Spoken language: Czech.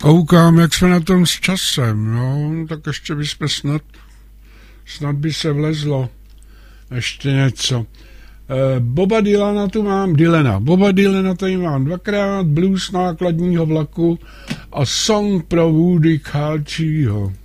Koukám, jak jsme na tom s časem, no, tak ještě bychom snad by se vlezlo ještě něco. Boba Dylana tu mám, Boba Dylana tady mám dvakrát, blues nákladního vlaku a song pro Woody Carchieho.